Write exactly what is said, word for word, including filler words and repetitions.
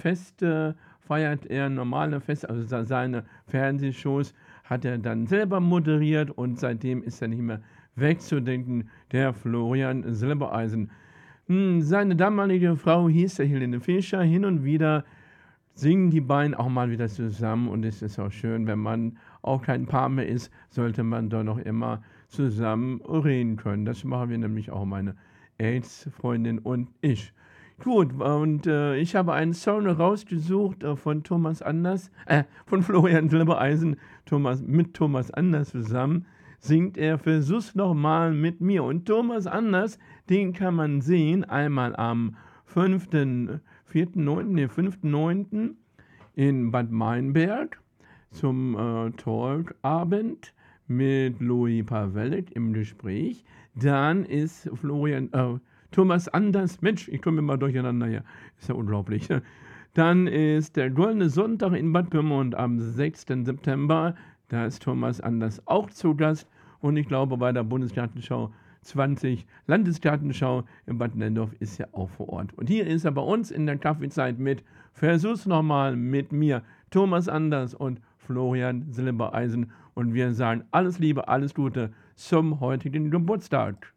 Feste feiert er, normale Feste, also se seine Fernsehshows hat er dann selber moderiert und seitdem ist er nicht mehr wegzudenken, der Florian Silbereisen. Hm, seine damalige Frau hieß ja Helene Fischer. Hin und wieder singen die beiden auch mal wieder zusammen und es ist auch schön, wenn man auch kein Paar mehr ist, sollte man doch noch immer zusammen reden können. Das machen wir nämlich auch, meine Ex-Freundin und ich. Gut, und äh, ich habe einen Song rausgesucht äh, von Thomas Anders, äh, von Florian Silbereisen, Thomas, mit Thomas Anders zusammen, singt er Versuch's noch mal mit mir. Und Thomas Anders, den kann man sehen, einmal am fünften, vierten, neunten, nee, fünften, neunten in Bad Meinberg zum äh, Talkabend mit Louis Pavelik im Gespräch. Dann ist Florian, äh, Thomas Anders, Mensch, ich komme immer durcheinander hier, ist ja unglaublich. Dann ist der Goldene Sonntag in Bad Pyrmont am sechsten September. Da ist Thomas Anders auch zu Gast und ich glaube bei der Bundesgartenschau zwanzig, Landesgartenschau in Bad Nendorf ist ja auch vor Ort. Und hier ist er bei uns in der Kaffeezeit mit Versuch's nochmal mit mir, Thomas Anders und Florian Silbereisen. Und wir sagen alles Liebe, alles Gute zum heutigen Geburtstag.